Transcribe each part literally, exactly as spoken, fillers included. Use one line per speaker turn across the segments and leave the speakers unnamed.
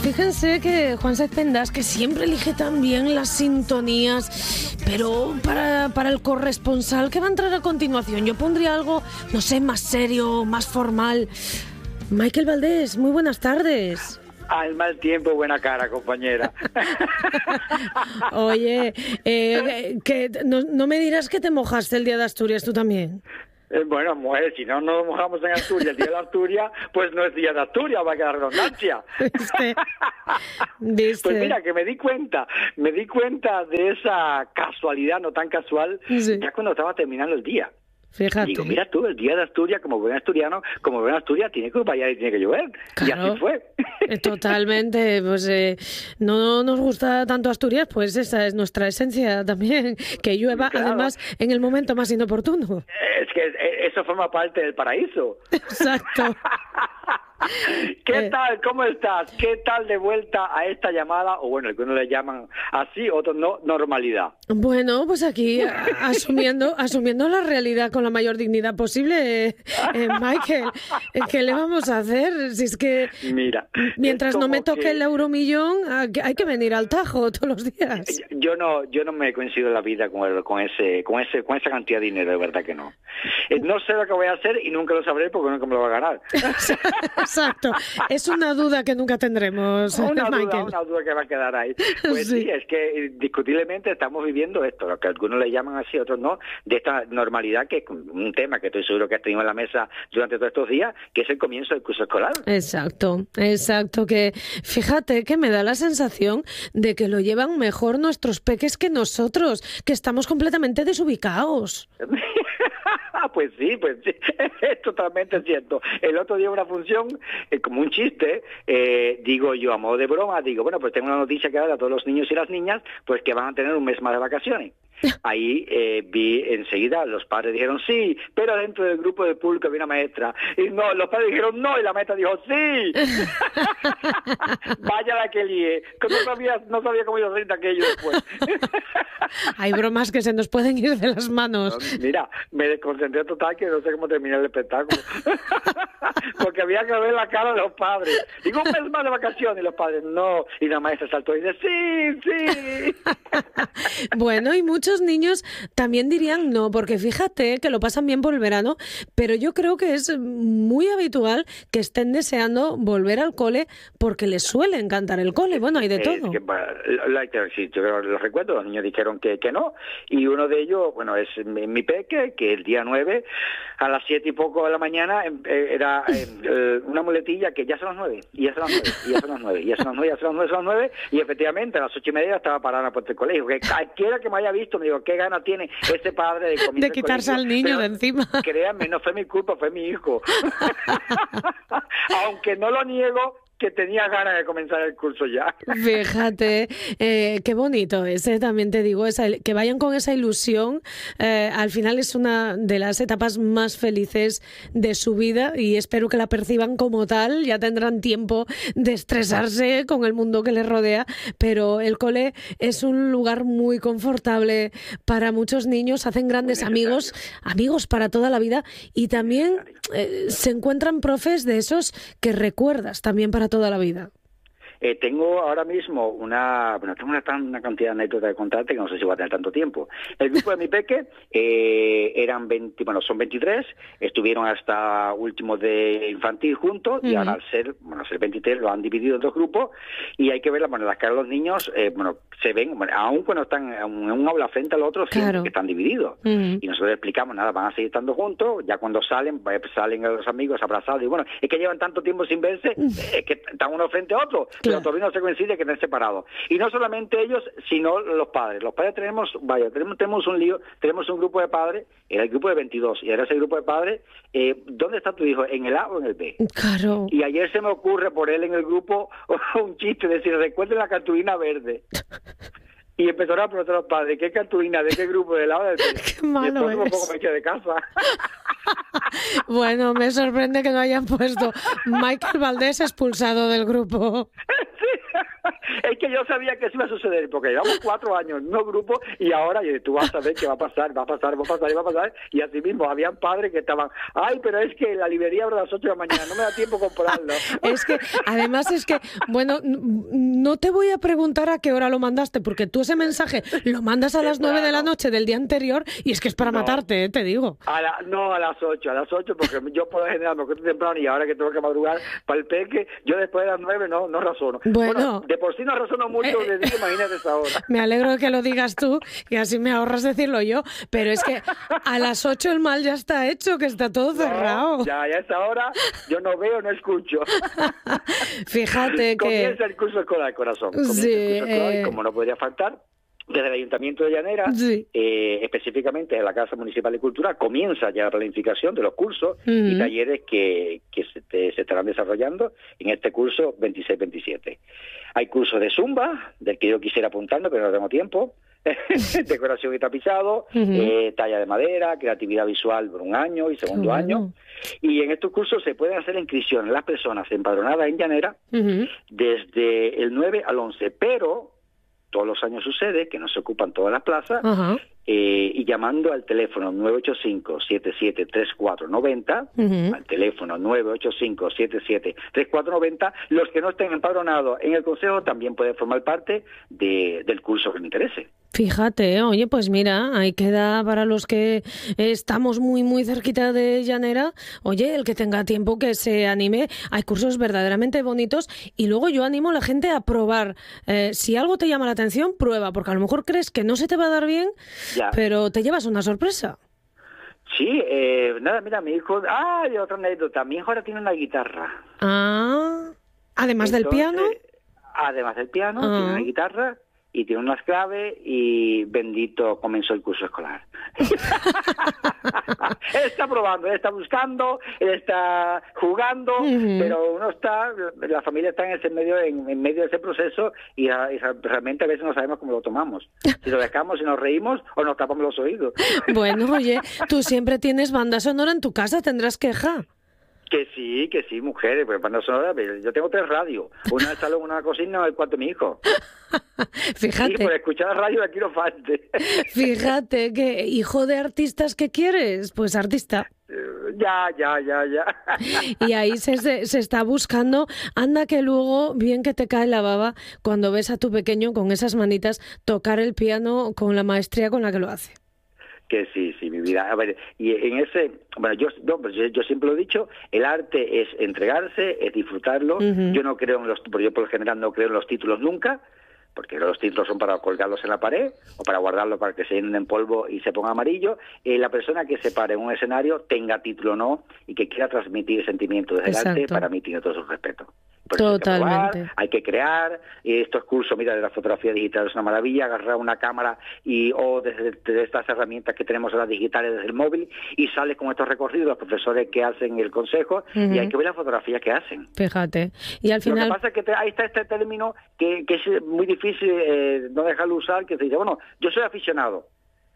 fíjense que Juan Saiz Pendas, que siempre elige tan bien las sintonías, pero para, para el corresponsal que va a entrar a continuación, yo pondría algo, no sé, más serio, más formal. Michael Valdés, muy buenas tardes.
Al mal tiempo, buena cara, compañera.
Oye, eh, que no, no me dirás que te mojaste el día de Asturias tú también.
Eh, bueno, mujer, si no nos mojamos en Asturias, el día de Asturias, pues no es día de Asturias, va a quedar redundancia.
¿Viste? ¿Viste?
Pues mira, que me di cuenta, me di cuenta de esa casualidad no tan casual, sí, ya cuando estaba terminando el día.
Fíjate.
Digo, mira tú, el día de Asturias, como buen asturiano, como buen Asturias, tiene que vaya y tiene que llover.
Claro,
y así fue.
Totalmente. Pues eh, no nos gusta tanto Asturias, pues esa es nuestra esencia también, que llueva, claro, además en el momento más inoportuno.
Es que eso forma parte del paraíso.
Exacto.
¿Qué
eh.
tal? ¿Cómo estás? ¿Qué tal de vuelta a esta llamada? O bueno, algunos le llaman así, otros no, normalidad.
Bueno, pues aquí asumiendo asumiendo la realidad con la mayor dignidad posible, eh, eh, Michael. ¿Qué le vamos a hacer? Si es que
mira,
mientras no me toque
que...
el euromillón, hay que venir al Tajo todos los días.
Yo no, yo no me coincido en la vida con el, con ese, con ese, con esa cantidad de dinero, de verdad que no. No sé lo que voy a hacer y nunca lo sabré porque nunca me lo voy a ganar.
Exacto. Es una duda que nunca tendremos,
una
Michael.
Duda, una duda que va a quedar ahí. Pues sí. sí, es que indiscutiblemente estamos viviendo esto, lo que algunos le llaman así, otros no, de esta normalidad, que es un tema que estoy seguro que has tenido en la mesa durante todos estos días, que es el comienzo del curso escolar.
Exacto, exacto, que fíjate que me da la sensación de que lo llevan mejor nuestros peques que nosotros, que estamos completamente desubicados.
Pues sí, pues sí, es totalmente cierto. El otro día una función, eh, como un chiste, eh, digo yo a modo de broma, digo, bueno, pues tengo una noticia que dar a todos los niños y las niñas, pues que van a tener un mes más de vacaciones. Ahí eh, vi enseguida, los padres dijeron sí, pero dentro del grupo de público había una maestra. Y no, los padres dijeron no, y la maestra dijo sí. Vaya la que lié, que no sabía, no sabía cómo iba a salir de aquello después.
Hay bromas que se nos pueden ir de las manos.
Mira, me desconcentré total que no sé cómo terminar el espectáculo. Porque había que ver la cara de los padres. Digo, un mes más de vacaciones, y los padres no. Y la maestra saltó y dice sí, sí.
Bueno, y muchos niños también dirían no, porque fíjate que lo pasan bien por el verano, pero yo creo que es muy habitual que estén deseando volver al cole porque les suele encantar el cole. Bueno, hay de todo.
Eh, que, la, sí, yo lo recuerdo, los niños dijeron que, que no, y uno de ellos, bueno, es mi, mi peque, que el día nueve, a las siete y poco de la mañana, eh, era eh, una muletilla que ya son las nueve, y ya son las nueve, y ya son las nueve, y ya son las nueve, ya son las nueve, son las nueve, y efectivamente a las ocho y media estaba parada en la puerta del colegio, que cualquiera que me haya visto me digo, qué gana tiene ese padre de comer
de quitarse al niño
pero,
de encima.
Créanme, no fue mi culpa, fue mi hijo. Aunque no lo niego, que tenía ganas de comenzar el curso ya.
Fíjate, eh, qué bonito es, eh, también te digo, esa, que vayan con esa ilusión, eh, al final es una de las etapas más felices de su vida y espero que la perciban como tal, ya tendrán tiempo de estresarse con el mundo que les rodea, pero el cole es un lugar muy confortable para muchos niños, hacen grandes amigos, amigos para toda la vida y también eh, se encuentran profes de esos que recuerdas también para toda la vida.
Eh, tengo ahora mismo una, bueno, tengo una, una cantidad de anécdotas de contarte que no sé si va a tener tanto tiempo. El grupo de mi peque eh, eran veinte, bueno, son veintitrés, estuvieron hasta último de infantil juntos uh-huh. y ahora al ser, bueno, al ser veintitrés lo han dividido en dos grupos y hay que ver bueno, las caras de los niños, eh, bueno, se ven, bueno, aún cuando están en un aula frente al otro, siempre claro. que están divididos. Uh-huh. Y nosotros explicamos, nada, van a seguir estando juntos, ya cuando salen, pues, salen los amigos abrazados y bueno, es que llevan tanto tiempo sin verse, uh-huh. es que están uno frente a otro. Claro. Pero todavía no se coincide que estén separados. Y no solamente ellos, sino los padres. Los padres tenemos, vaya, tenemos, tenemos un lío, tenemos un grupo de padres, era el grupo de veintidós, y era ese grupo de padres, eh, ¿dónde está tu hijo? ¿En el A o en el B?
Claro.
Y ayer se me ocurre ponerle en el grupo un chiste, decir, recuerden la cartulina verde. Y empezaron a preguntar a los padres, ¿qué cartulina? ¿De qué grupo? ¿Del lado del B?
Qué malo
y
es.
un poco me eché de casa.
Bueno, me sorprende que no hayan puesto Michael Valdés expulsado del grupo.
Es que yo sabía que eso iba a suceder, porque llevamos cuatro años en un grupo y ahora tú vas a ver que va a pasar, va a pasar, va a pasar y va a pasar. Y así mismo, habían padres que estaban, ay, pero es que la librería abre a las ocho de la mañana, no me da tiempo comprarlo.
Es que, además es que, bueno, no te voy a preguntar a qué hora lo mandaste, porque tú ese mensaje lo mandas a las nueve de la noche del día anterior y es que es para
no,
matarte, ¿eh? Te digo.
A la, no, a las ocho, a las ocho, porque yo por lo general me acuesto temprano y ahora que tengo que madrugar para el peque, yo después de las nueve no, no razono.
Bueno,
bueno de por sí no razono mucho, eh, de imagínate esa hora.
Me alegro de que lo digas tú y así me ahorras decirlo yo, pero es que a las ocho el mal ya está hecho, que está todo cerrado.
No, ya, ya a esa hora yo no veo, no escucho.
Fíjate que...
Comienza el curso escolar, corazón. Comienza
sí,
el curso escolar,
eh...
y como no podría faltar, desde el Ayuntamiento de Llanera,
sí.
eh, específicamente en la Casa Municipal de Cultura, comienza ya la planificación de los cursos uh-huh. y talleres que, que se, te, se estarán desarrollando en este curso veintiséis veintisiete. Hay cursos de Zumba, del que yo quisiera apuntarme, pero no tengo tiempo, decoración y tapizado, uh-huh. eh, talla de madera, creatividad visual por un año y segundo uh-huh. año. Y en estos cursos se pueden hacer inscripciones las personas empadronadas en Llanera uh-huh. desde el nueve al once, pero todos los años sucede que no se ocupan todas las plazas uh-huh. eh, y llamando al teléfono nueve ocho cinco, siete siete tres cuatro nueve cero, uh-huh. al teléfono nueve ocho cinco, siete siete tres cuatro nueve cero, los que no estén empadronados en el consejo también pueden formar parte de, del curso que les interese.
Fíjate, oye, pues mira, ahí queda para los que estamos muy, muy cerquita de Llanera, oye, el que tenga tiempo que se anime, hay cursos verdaderamente bonitos y luego yo animo a la gente a probar, eh, si algo te llama la atención, prueba, porque a lo mejor crees que no se te va a dar bien, ya. pero te llevas una sorpresa.
Sí, eh, nada, mira, mi hijo, ah, y otra anécdota, mi hijo ahora tiene una guitarra.
Ah, además Entonces, del piano.
Además del piano,
ah.
tiene una guitarra. Y tiene unas claves y bendito comenzó el curso escolar. Él está probando, él está buscando, él está jugando, uh-huh. pero uno está, la familia está en ese medio, en, en medio de ese proceso y, y realmente a veces no sabemos cómo lo tomamos. Si lo dejamos, si nos reímos o nos tapamos los oídos.
Bueno, oye, tú siempre tienes banda sonora en tu casa, ¿tendrás queja?
Que sí, que sí, mujeres, pues banda sonora, yo tengo tres radios, una en el salón, una en la cocina y el cuarto de mi hijo.
Fíjate.
Sí, por escuchar la radio aquí no falte.
Fíjate, que hijo de artistas, ¿qué quieres? Pues artista.
Ya, ya, ya, ya.
Y ahí se, se está buscando, anda que luego bien que te cae la baba cuando ves a tu pequeño con esas manitas tocar el piano con la maestría con la que lo hace.
Que sí, sí, mi vida. A ver, y en ese, bueno, yo, yo, yo siempre lo he dicho, el arte es entregarse, es disfrutarlo. Uh-huh. Yo no creo en los, yo por lo general no creo en los títulos nunca, porque los títulos son para colgarlos en la pared o para guardarlos para que se llenen en polvo y se ponga amarillo. Eh, la persona que se pare en un escenario, tenga título o no, y que quiera transmitir el sentimiento desde el arte, para mí tiene todo su respeto. Por
Totalmente.
Hay que, probar, hay que crear, y estos cursos, mira, de la fotografía digital es una maravilla, agarrar una cámara y o desde, desde estas herramientas que tenemos ahora digitales desde el móvil y sales con estos recorridos, los profesores que hacen el consejo, uh-huh. y hay que ver las fotografías que hacen.
Fíjate. Y al final...
Lo que pasa es que te, ahí está este término que, que es muy difícil eh, no dejarlo usar, que se dice, bueno, yo soy aficionado.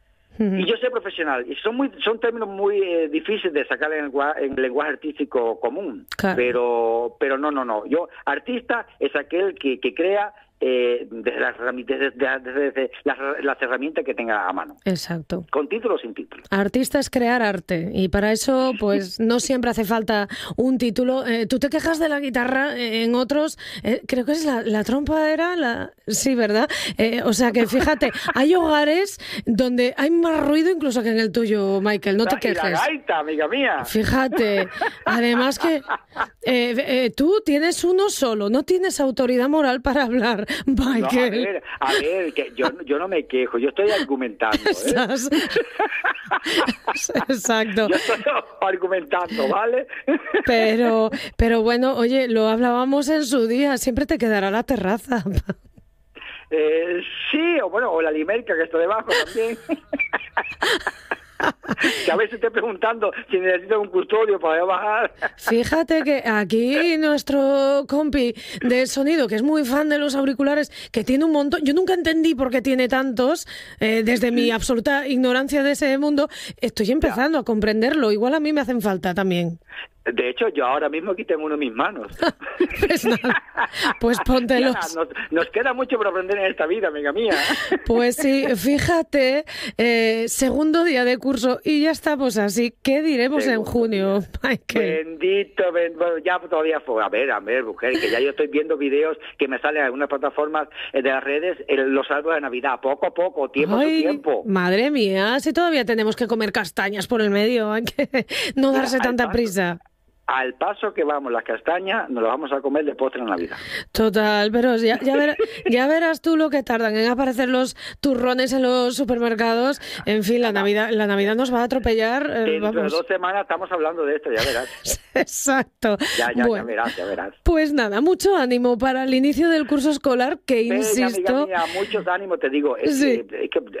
Y yo soy profesional, y son muy son términos muy eh, difíciles de sacar en el, en el lenguaje artístico común, claro. pero pero no, no, no. Yo, artista es aquel que, que crea eh, desde, las, desde, desde, desde las, las herramientas que tenga a mano.
Exacto.
Con título o sin título.
Artista es crear arte, y para eso pues no siempre hace falta un título. Eh, Tú te quejas de la guitarra, eh, en otros, eh, creo que es la, la trompa era la... Sí, ¿verdad? Eh, o sea que fíjate, hay hogares donde hay más ruido incluso que en el tuyo, Michael, no te quejes.
Y la gaita, amiga mía.
Fíjate, además que eh, eh, tú tienes uno solo, no tienes autoridad moral para hablar, Michael.
No, a ver, a ver, que yo, yo no me quejo, yo estoy argumentando. ¿eh?
Estás... Exacto.
Yo estoy argumentando, ¿vale?
Pero, pero bueno, oye, lo hablábamos en su día, siempre te quedará la terraza.
Eh, sí, o bueno, o la limerca que está debajo también. Que a veces estoy preguntando si necesito un custodio para bajar.
Fíjate que aquí nuestro compi de sonido, que es muy fan de los auriculares, que tiene un montón, yo nunca entendí por qué tiene tantos, eh, desde mi absoluta ignorancia de ese mundo, estoy empezando ya. a comprenderlo, igual a mí me hacen falta también.
De hecho, yo ahora mismo aquí tengo uno en mis manos.
Pues nada, pues póntelos.
Diana, nos, nos queda mucho por aprender en esta vida, amiga mía.
Pues sí, fíjate, eh, segundo día de curso y ya estamos así. ¿Qué diremos segundo en junio, Michael?
Bendito, ben, bueno, ya todavía fue. A ver, a ver, mujer, que ya yo estoy viendo videos que me salen en algunas plataformas de las redes, en los árboles de Navidad, poco a poco, tiempo a tiempo.
Madre mía, si todavía tenemos que comer castañas por el medio, hay que no darse Mira, tanta
paso,
prisa.
Al paso que vamos, las castañas nos las vamos a comer de postre en Navidad.
Total, pero ya, ya, ver, ya verás tú lo que tardan en aparecer los turrones en los supermercados. En fin, la Navidad, la Navidad nos va a atropellar. Eh,
Dentro
vamos.
de dos semanas estamos hablando de esto, ya verás.
Exacto.
Ya, ya,
bueno,
ya verás, ya verás.
Pues nada, mucho ánimo para el inicio del curso escolar, que
Venga,
insisto...
amiga mía, muchos ánimos, te digo. Es,
sí.
que, es que